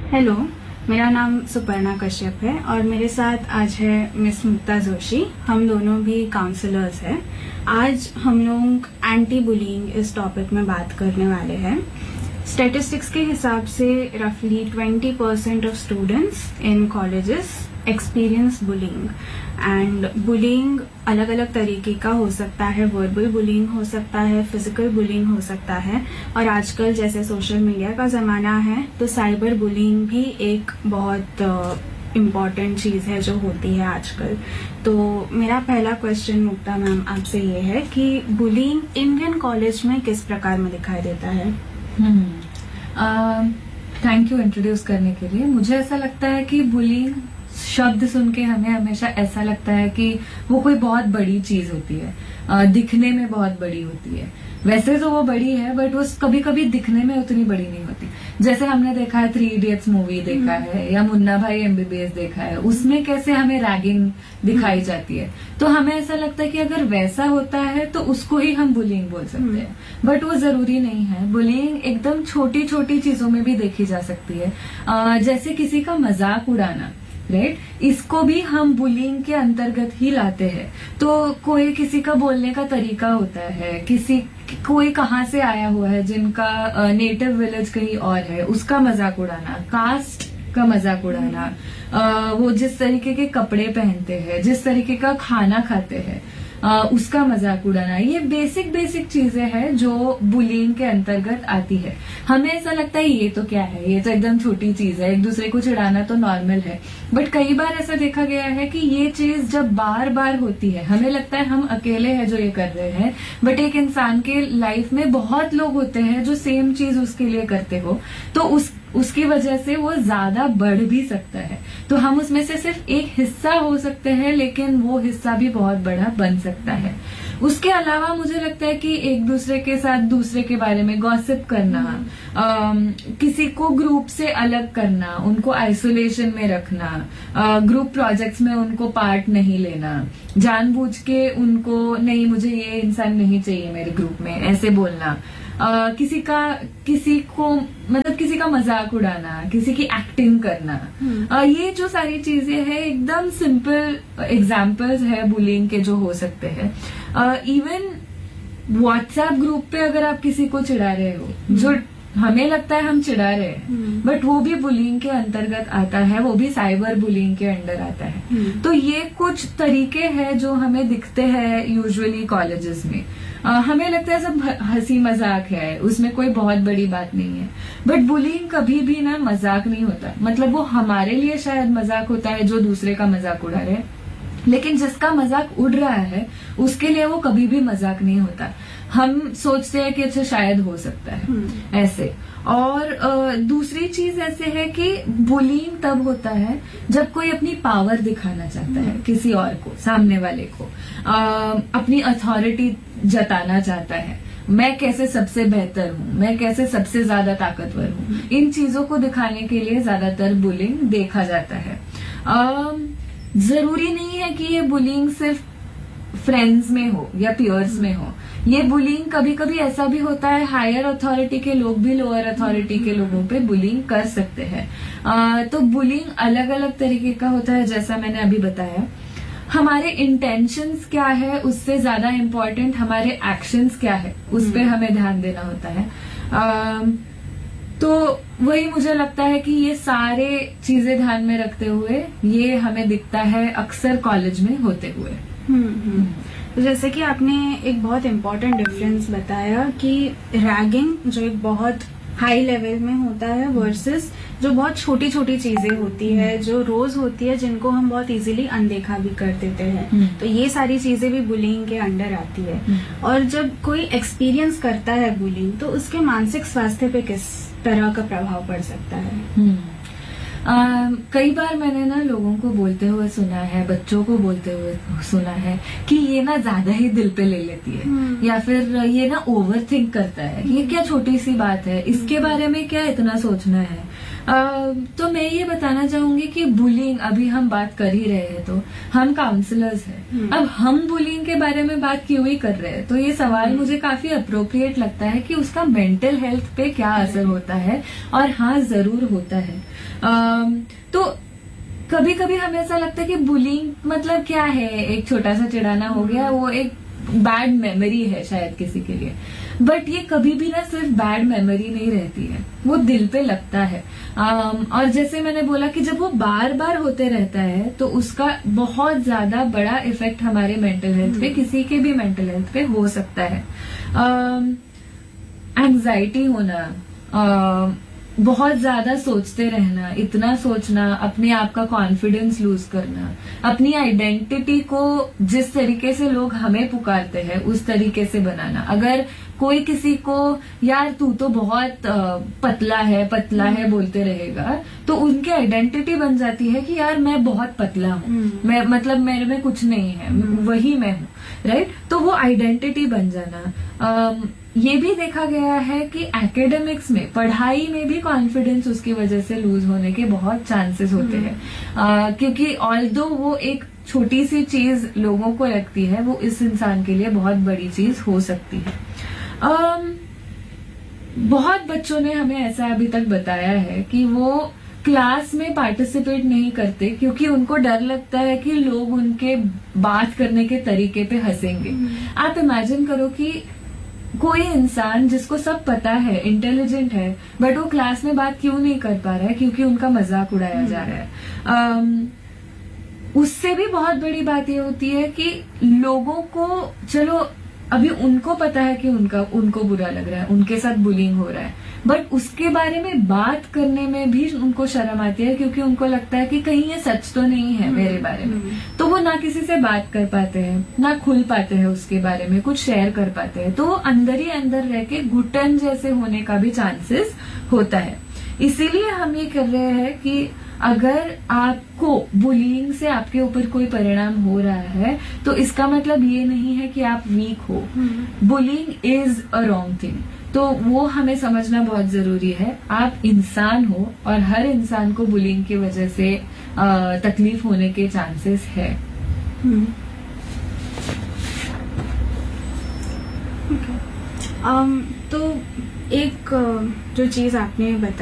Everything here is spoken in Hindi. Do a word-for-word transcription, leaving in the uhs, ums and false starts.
हेलो, मेरा नाम सुपर्णा कश्यप है और मेरे साथ आज है मिस मुक्ता जोशी। हम दोनों भी काउंसलर्स हैं। आज हम लोग एंटी बुलिंग इस टॉपिक में बात करने वाले हैं। स्टैटिस्टिक्स के हिसाब से रफली twenty percent of students in colleges experience bullying and bullying अलग अलग तरीके का हो सकता है। वर्बल बुलिंग हो सकता है, फिजिकल बुलिंग हो सकता है और आजकल जैसे सोशल मीडिया का ज़माना है तो साइबर बुलिंग भी एक बहुत इम्पॉर्टेंट चीज़ है जो होती है आजकल। तो मेरा पहला क्वेश्चन मुक्ता मैम आपसे ये है कि बुलिंग इंडियन कॉलेज में किस प्रकार में दिखाई देता है? थैंक यू इंट्रोड्यूस करने के लिए। मुझे ऐसा लगता है कि बुलिंग शब्द सुन के हमें हमेशा ऐसा लगता है कि वो कोई बहुत बड़ी चीज होती है, आ, दिखने में बहुत बड़ी होती है। वैसे तो वो बड़ी है बट वो कभी कभी दिखने में उतनी बड़ी नहीं होती। जैसे हमने देखा है थ्री इडियट्स मूवी देखा है या मुन्ना भाई एमबीबीएस देखा है, उसमें कैसे हमें रैगिंग दिखाई जाती है। तो हमें ऐसा लगता है कि अगर वैसा होता है तो उसको ही हम बुलिंग बोल सकते हैं, बट वो जरूरी नहीं है। बुलिंग एकदम छोटी छोटी चीजों में भी देखी जा सकती है। आ, जैसे किसी का मजाक उड़ाना, राइट right? इसको भी हम बुलिंग के अंतर्गत ही लाते हैं। तो कोई किसी का बोलने का तरीका होता है, किसी कोई कहाँ से आया हुआ है जिनका नेटिव विलेज कहीं और है, उसका मजाक उड़ाना, कास्ट का मजाक उड़ाना, आ, वो जिस तरीके के कपड़े पहनते हैं, जिस तरीके का खाना खाते हैं, आ, उसका मजाक उड़ाना, ये बेसिक बेसिक चीजें हैं जो बुलिंग के अंतर्गत आती है। हमें ऐसा लगता है ये तो क्या है, ये तो एकदम छोटी चीज है, एक दूसरे को चिढ़ाना तो नॉर्मल है। बट कई बार ऐसा देखा गया है कि ये चीज जब बार बार होती है, हमें लगता है हम अकेले हैं जो ये कर रहे हैं, बट एक इंसान के लाइफ में बहुत लोग होते हैं जो सेम चीज उसके लिए करते हो, तो उस उसकी वजह से वो ज्यादा बढ़ भी सकता है। तो हम उसमें से सिर्फ एक हिस्सा हो सकते हैं, लेकिन वो हिस्सा भी बहुत बड़ा बन सकता है। उसके अलावा मुझे लगता है कि एक दूसरे के साथ दूसरे के बारे में गॉसिप करना, आम, किसी को ग्रुप से अलग करना, उनको आइसोलेशन में रखना, आ, ग्रुप प्रोजेक्ट्स में उनको पार्ट नहीं लेना, जानबूझ के उनको नहीं मुझे ये इंसान नहीं चाहिए मेरे ग्रुप में ऐसे बोलना, Uh, किसी का किसी को मतलब किसी का मजाक उड़ाना, किसी की एक्टिंग करना, uh, ये जो सारी चीजें हैं एकदम सिंपल एग्जाम्पल्स है बुलिंग के जो हो सकते हैं। इवन व्हाट्सएप ग्रुप पे अगर आप किसी को चिढ़ा रहे हो, जो हमें लगता है हम चिढ़ा रहे हैं, बट वो भी बुलिंग के अंतर्गत आता है, वो भी साइबर बुलिंग के अंडर आता है। तो ये कुछ तरीके हैं जो हमें दिखते हैं यूजुअली कॉलेजेस में। आ, हमें लगता है सब हंसी मजाक है, उसमें कोई बहुत बड़ी बात नहीं है, बट बुलिंग कभी भी ना मजाक नहीं होता। मतलब वो हमारे लिए शायद मजाक होता है जो दूसरे का मजाक उड़ा रहे, लेकिन जिसका मजाक उड़ रहा है उसके लिए वो कभी भी मजाक नहीं होता। हम सोचते हैं कि अच्छा शायद हो सकता है ऐसे। और आ, दूसरी चीज ऐसे है कि बुलिंग तब होता है जब कोई अपनी पावर दिखाना चाहता है किसी और को, सामने वाले को, आ, अपनी अथॉरिटी जताना चाहता है, मैं कैसे सबसे बेहतर हूँ, मैं कैसे सबसे ज्यादा ताकतवर हूँ। इन चीजों को दिखाने के लिए ज्यादातर बुलिंग देखा जाता है। आ, जरूरी नहीं है कि ये बुलिंग सिर्फ फ्रेंड्स में हो या पीयर्स में हो। ये बुलिंग कभी कभी ऐसा भी होता है, हायर अथॉरिटी के लोग भी लोअर अथॉरिटी के लोगों पे बुलिंग कर सकते हैं। आ, तो बुलिंग अलग अलग तरीके का होता है, जैसा मैंने अभी बताया। हमारे इंटेंशंस क्या है उससे ज्यादा इम्पोर्टेंट हमारे एक्शंस क्या है, उस पर हमें ध्यान देना होता है। आ, तो वही मुझे लगता है कि ये सारे चीजें ध्यान में रखते हुए ये हमें दिखता है अक्सर कॉलेज में होते हुए। हम्म तो जैसे कि आपने एक बहुत इम्पोर्टेंट डिफरेंस बताया कि रैगिंग जो एक बहुत हाई लेवल में होता है वर्सेस जो बहुत छोटी छोटी चीजें होती है जो रोज होती है, जिनको हम बहुत इजीली अनदेखा भी कर देते हैं। तो ये सारी चीजें भी बुलिंग के अंडर आती है। और जब कोई एक्सपीरियंस करता है बुलिंग तो उसके मानसिक स्वास्थ्य पे किस तरह का प्रभाव पड़ सकता है? Uh, कई बार मैंने ना लोगों को बोलते हुए सुना है, बच्चों को बोलते हुए सुना है कि ये ना ज्यादा ही दिल पे ले लेती है, या फिर ये ना ओवर थिंक करता है, ये क्या छोटी सी बात है, इसके बारे में क्या इतना सोचना है। तो मैं ये बताना चाहूंगी कि बुलिंग, अभी हम बात कर ही रहे हैं, तो हम काउंसलर्स हैं, अब हम बुलिंग के बारे में बात क्यों ही कर रहे हैं, तो ये सवाल मुझे काफी अप्रोप्रिएट लगता है कि उसका मेंटल हेल्थ पे क्या असर होता है, और हाँ जरूर होता है। तो कभी कभी हमें ऐसा लगता है कि बुलिंग मतलब क्या है, एक छोटा सा चिढ़ाना हो गया, वो एक बैड मेमोरी है शायद किसी के लिए, बट ये कभी भी ना सिर्फ बैड मेमोरी नहीं रहती है, वो दिल पे लगता है। um, और जैसे मैंने बोला कि जब वो बार बार होते रहता है तो उसका बहुत ज्यादा बड़ा इफेक्ट हमारे मेंटल हेल्थ पे, किसी के भी मेंटल हेल्थ पे हो सकता है। एंजाइटी um, होना, uh, बहुत ज्यादा सोचते रहना, इतना सोचना, अपने आप का कॉन्फिडेंस लूज करना, अपनी आइडेंटिटी को जिस तरीके से लोग हमें पुकारते हैं उस तरीके से बनाना। अगर कोई किसी को यार तू तो बहुत पतला है पतला है बोलते रहेगा, तो उनकी आइडेंटिटी बन जाती है कि यार मैं बहुत पतला हूँ, मैं मतलब मेरे में कुछ नहीं है, वही मैं हूँ, राइट। तो वो आइडेंटिटी बन जाना। ये भी देखा गया है कि एकेडमिक्स में, पढ़ाई में भी कॉन्फिडेंस उसकी वजह से लूज होने के बहुत चांसेस होते हैं, क्योंकि ऑल्दो वो एक छोटी सी चीज लोगों को लगती है, वो इस इंसान के लिए बहुत बड़ी चीज हो सकती है। um, बहुत बच्चों ने हमें ऐसा अभी तक बताया है कि वो क्लास में पार्टिसिपेट नहीं करते क्योंकि उनको डर लगता है कि लोग उनके बात करने के तरीके पे हंसेंगे। आप इमेजिन करो कि कोई इंसान जिसको सब पता है, इंटेलिजेंट है, बट वो क्लास में बात क्यों नहीं कर पा रहा है, क्योंकि उनका मजाक उड़ाया जा रहा है। um, उससे भी बहुत बड़ी बात ये होती है कि लोगों को, चलो अभी उनको पता है कि उनका उनको बुरा लग रहा है, उनके साथ बुलिंग हो रहा है, बट उसके बारे में बात करने में भी उनको शर्म आती है, क्योंकि उनको लगता है कि कहीं ये सच तो नहीं है मेरे बारे में। तो वो ना किसी से बात कर पाते हैं, ना खुल पाते हैं उसके बारे में, कुछ शेयर कर पाते हैं, तो वो अंदर ही अंदर रह के घुटन जैसे होने का भी चांसेस होता है। इसीलिए हम ये कर रहे हैं कि अगर आपको बुलिंग से आपके ऊपर कोई परिणाम हो रहा है तो इसका मतलब ये नहीं है कि आप वीक हो। Bullying is a wrong thing, तो वो हमें समझना बहुत जरूरी है। आप इंसान हो और हर इंसान को बुलिंग की वजह से आ, तकलीफ होने के चांसेस है। okay. um, तो एक जो चीज आपने बताई